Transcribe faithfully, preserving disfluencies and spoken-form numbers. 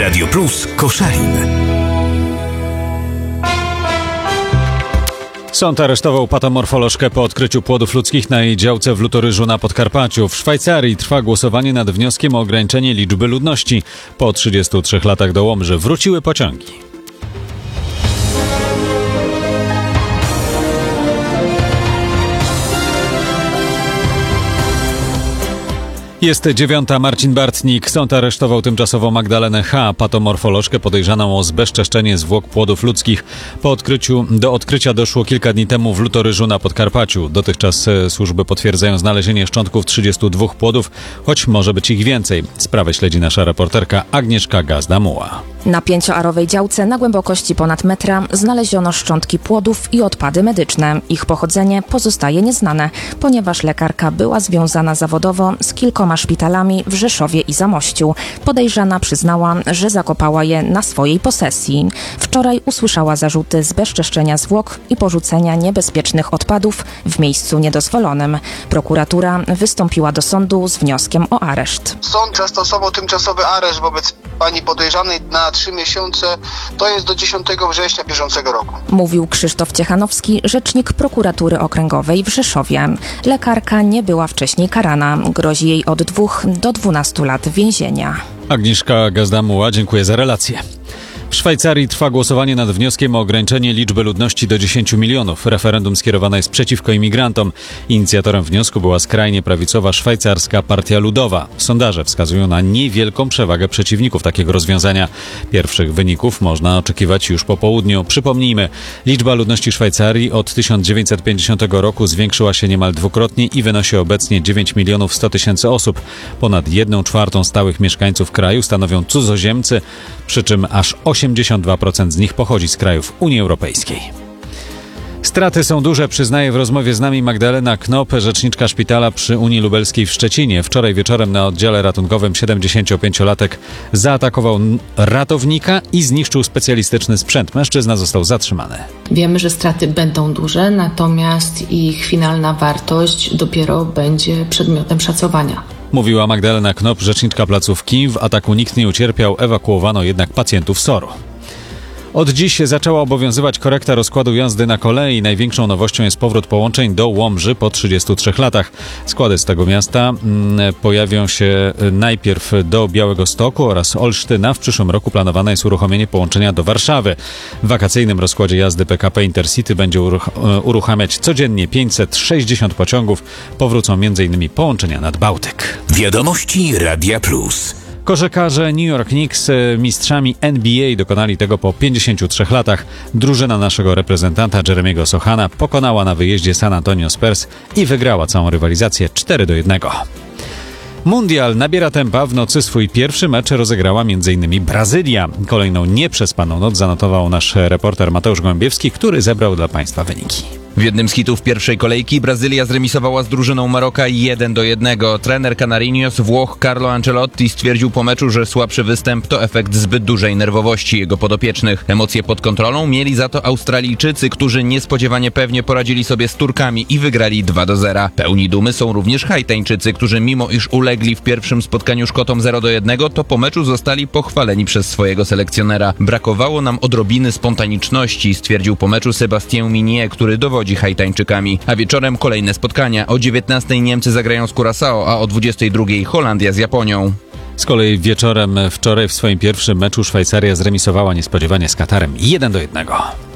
Radio Plus Koszalin. Sąd aresztował patomorfolożkę po odkryciu płodów ludzkich na jej działce w Lutoryżu na Podkarpaciu. W Szwajcarii trwa głosowanie nad wnioskiem o ograniczenie liczby ludności. Po trzydziestu trzech latach do Łomży wróciły pociągi. Jest dziewiąta. Marcin Bartnik. Sąd aresztował tymczasowo Magdalenę H., patomorfolożkę podejrzaną o zbezczeszczenie zwłok płodów ludzkich. Po odkryciu, do odkrycia doszło kilka dni temu w Lutoryżu na Podkarpaciu. Dotychczas służby potwierdzają znalezienie szczątków trzydziestu dwóch płodów, choć może być ich więcej. Sprawę śledzi nasza reporterka Agnieszka Gazda-Muła. Na pięcioarowej działce na głębokości ponad metra znaleziono szczątki płodów i odpady medyczne. Ich pochodzenie pozostaje nieznane, ponieważ lekarka była związana zawodowo z kilkoma szpitalami w Rzeszowie i Zamościu. Podejrzana przyznała, że zakopała je na swojej posesji. Wczoraj usłyszała zarzuty zbezczeszczenia zwłok i porzucenia niebezpiecznych odpadów w miejscu niedozwolonym. Prokuratura wystąpiła do sądu z wnioskiem o areszt. Sąd zastosował tymczasowy areszt wobec pani podejrzanej na trzy miesiące, to jest do dziesiątego września bieżącego roku. Mówił Krzysztof Ciechanowski, rzecznik prokuratury okręgowej w Rzeszowie. Lekarka nie była wcześniej karana. Grozi jej od dwóch do dwunastu lat więzienia. Agnieszka Gazda-Muła, dziękuję za relację. W Szwajcarii trwa głosowanie nad wnioskiem o ograniczenie liczby ludności do dziesięciu milionów. Referendum skierowane jest przeciwko imigrantom. Inicjatorem wniosku była skrajnie prawicowa szwajcarska Partia Ludowa. Sondaże wskazują na niewielką przewagę przeciwników takiego rozwiązania. Pierwszych wyników można oczekiwać już po południu. Przypomnijmy, liczba ludności Szwajcarii od tysiąc dziewięćset pięćdziesiątego roku zwiększyła się niemal dwukrotnie i wynosi obecnie dziewięć milionów sto tysięcy osób. Ponad jedną czwartą stałych mieszkańców kraju stanowią cudzoziemcy, przy czym aż osiemdziesiąt dwa procent z nich pochodzi z krajów Unii Europejskiej. Straty są duże, przyznaje w rozmowie z nami Magdalena Knop, rzeczniczka szpitala przy Unii Lubelskiej w Szczecinie. Wczoraj wieczorem na oddziale ratunkowym siedemdziesięciopięciolatek zaatakował ratownika i zniszczył specjalistyczny sprzęt. Mężczyzna został zatrzymany. Wiemy, że straty będą duże, natomiast ich finalna wartość dopiero będzie przedmiotem szacowania. Mówiła Magdalena Knop, rzeczniczka placówki. W ataku nikt nie ucierpiał, ewakuowano jednak pacjentów S O R-u. Od dziś zaczęła obowiązywać korekta rozkładu jazdy na kolei. Największą nowością jest powrót połączeń do Łomży po trzydziestu trzech latach. Składy z tego miasta mm, pojawią się najpierw do Białegostoku oraz Olsztyna. W przyszłym roku planowane jest uruchomienie połączenia do Warszawy. W wakacyjnym rozkładzie jazdy P K P Intercity będzie uruch- uruchamiać codziennie pięćset sześćdziesiąt pociągów. Powrócą m.in. połączenia nad Bałtyk. Wiadomości Radia Plus. Koszykarze New York Knicks mistrzami N B A dokonali tego po pięćdziesięciu trzech latach. Drużyna naszego reprezentanta Jeremiego Sochana pokonała na wyjeździe San Antonio Spurs i wygrała całą rywalizację cztery do jednego. Mundial nabiera tempa. W nocy swój pierwszy mecz rozegrała m.in. Brazylia. Kolejną nieprzespaną noc zanotował nasz reporter Mateusz Gołębiewski, który zebrał dla Państwa wyniki. W jednym z hitów pierwszej kolejki Brazylia zremisowała z drużyną Maroka jeden do jednego. Trener Canarinhos, Włoch Carlo Ancelotti stwierdził po meczu, że słabszy występ to efekt zbyt dużej nerwowości jego podopiecznych. Emocje pod kontrolą mieli za to Australijczycy, którzy niespodziewanie pewnie poradzili sobie z Turkami i wygrali dwa do zera. Pełni dumy są również Haitańczycy, którzy mimo iż ulegli w pierwszym spotkaniu Szkotom zero do jednego, to po meczu zostali pochwaleni przez swojego selekcjonera. Brakowało nam odrobiny spontaniczności, stwierdził po meczu Sébastien Minier, który dowodzi Haitańczykami. A wieczorem kolejne spotkania. O dziewiętnastej Niemcy zagrają z Curaçao, a o dwudziestej drugiej Holandia z Japonią. Z kolei wieczorem wczoraj w swoim pierwszym meczu Szwajcaria zremisowała niespodziewanie z Katarem jeden do jednego.